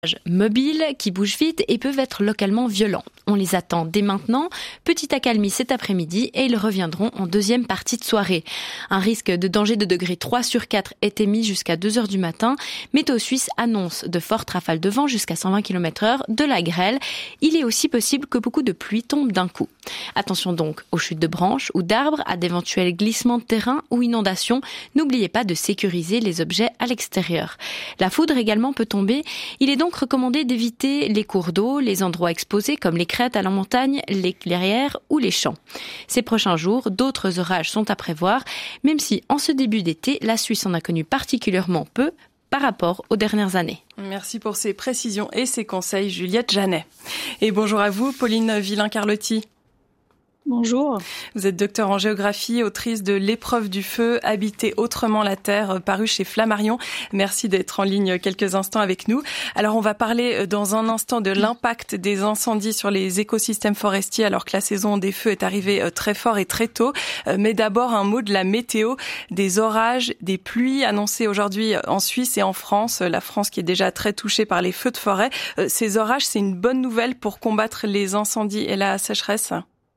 Mobiles qui bougent vite et peuvent être localement violents. On les attend dès maintenant, petite accalmie cet après-midi et ils reviendront en deuxième partie de soirée. Un risque de danger de degré 3 sur 4 est émis jusqu'à 2h du matin. Météo Suisse annonce de fortes rafales de vent jusqu'à 120 km/h, de la grêle. Il est aussi possible que beaucoup de pluie tombe d'un coup. Attention donc aux chutes de branches ou d'arbres, à d'éventuels glissements de terrain ou inondations. N'oubliez pas de sécuriser les objets à l'extérieur. La foudre également peut tomber. Il est donc recommandé d'éviter les cours d'eau, les endroits exposés comme les crêtes à la montagne, les clairières ou les champs. Ces prochains jours, d'autres orages sont à prévoir, même si en ce début d'été, la Suisse en a connu particulièrement peu par rapport aux dernières années. Merci pour ces précisions et ces conseils, Juliette Janet. Et bonjour à vous, Pauline Villain-Carlotti. Bonjour. Vous êtes docteur en géographie, autrice de L'épreuve du feu, habiter autrement la Terre, paru chez Flammarion. Merci d'être en ligne quelques instants avec nous. Alors, on va parler dans un instant de l'impact des incendies sur les écosystèmes forestiers alors que la saison des feux est arrivée très fort et très tôt. Mais d'abord, un mot de la météo, des orages, des pluies annoncées aujourd'hui en Suisse et en France. La France qui est déjà très touchée par les feux de forêt. Ces orages, c'est une bonne nouvelle pour combattre les incendies et la sécheresse ?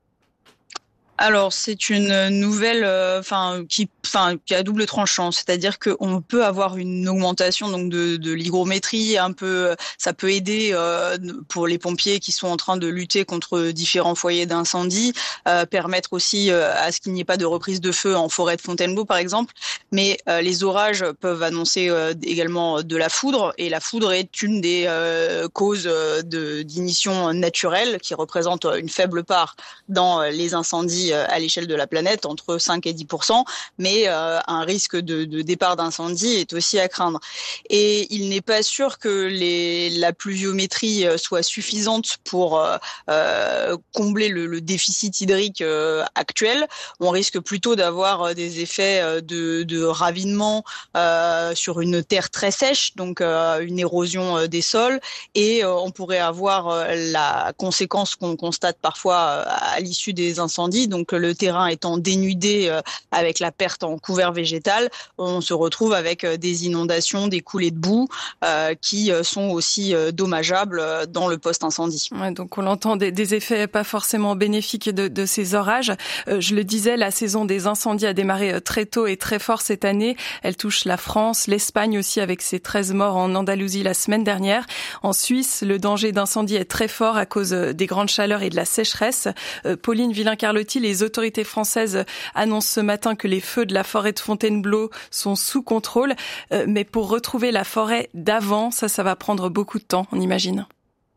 Alors, c'est une nouvelle qui a double tranchant, c'est-à-dire qu'on peut avoir une augmentation donc de l'hygrométrie, ça peut aider pour les pompiers qui sont en train de lutter contre différents foyers d'incendie, permettre aussi à ce qu'il n'y ait pas de reprise de feu en forêt de Fontainebleau par exemple, mais les orages peuvent annoncer également de la foudre, et la foudre est une des causes d'ignition naturelle qui représente une faible part dans les incendies à l'échelle de la planète, entre 5 et 10%, mais un risque de départ d'incendie est aussi à craindre. Et il n'est pas sûr que la pluviométrie soit suffisante pour combler le déficit hydrique actuel. On risque plutôt d'avoir des effets de ravinement sur une terre très sèche, donc une érosion des sols, et on pourrait avoir la conséquence qu'on constate parfois à l'issue des incendies, donc le terrain étant dénudé avec la perte en couvert végétal, on se retrouve avec des inondations, des coulées de boue qui sont aussi dommageables dans le post-incendie. Ouais, donc on l'entend, des effets pas forcément bénéfiques de ces orages. Je le disais, la saison des incendies a démarré très tôt et très fort cette année. Elle touche la France, l'Espagne aussi avec ses 13 morts en Andalousie la semaine dernière. En Suisse, le danger d'incendie est très fort à cause des grandes chaleurs et de la sécheresse. Pauline Villain-Carlotti, les autorités françaises annoncent ce matin que les feux de la forêt de Fontainebleau sont sous contrôle. Mais pour retrouver la forêt d'avant, ça va prendre beaucoup de temps, on imagine.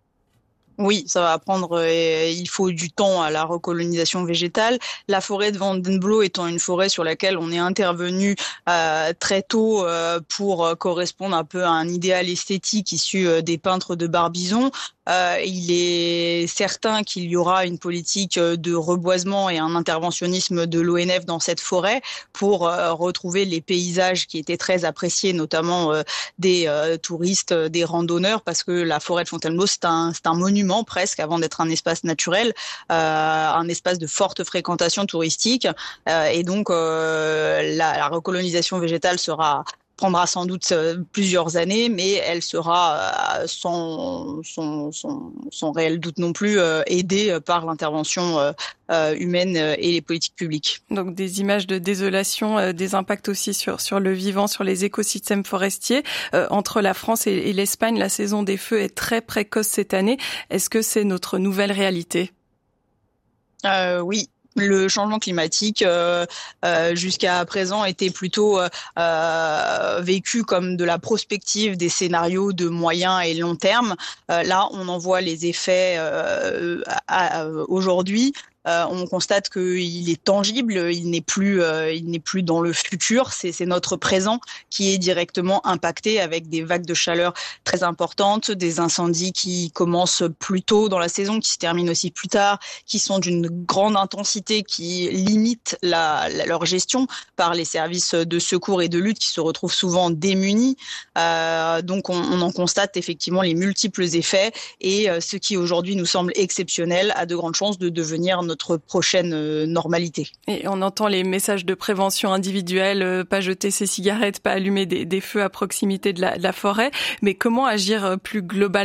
Oui, ça va prendre, il faut du temps à la recolonisation végétale. La forêt de Fontainebleau étant une forêt sur laquelle on est intervenu très tôt pour correspondre un peu à un idéal esthétique issu des peintres de Barbizon. Il est certain qu'il y aura une politique de reboisement et un interventionnisme de l'ONF dans cette forêt pour retrouver les paysages qui étaient très appréciés, notamment des touristes, des randonneurs, parce que la forêt de Fontainebleau, c'est un monument presque avant d'être un espace naturel, un espace de forte fréquentation touristique, et donc la recolonisation végétale prendra sans doute plusieurs années, mais elle sera sans réel doute non plus aidée par l'intervention humaine et les politiques publiques. Donc des images de désolation, des impacts aussi sur le vivant, sur les écosystèmes forestiers. Entre la France et l'Espagne, la saison des feux est très précoce cette année. Est-ce que c'est notre nouvelle réalité ? Oui. Le changement climatique, jusqu'à présent, était plutôt vécu comme de la prospective des scénarios de moyen et long terme. Là, on en voit les effets aujourd'hui. On constate qu'il est tangible, il n'est plus dans le futur. C'est notre présent qui est directement impacté avec des vagues de chaleur très importantes, des incendies qui commencent plus tôt dans la saison, qui se terminent aussi plus tard, qui sont d'une grande intensité, qui limitent leur gestion par les services de secours et de lutte qui se retrouvent souvent démunis. Donc on en constate effectivement les multiples effets, et ce qui aujourd'hui nous semble exceptionnel a de grandes chances de devenir notre prochaine normalité. Et on entend les messages de prévention individuelle, pas jeter ses cigarettes, pas allumer des feux à proximité de la forêt, mais comment agir plus globalement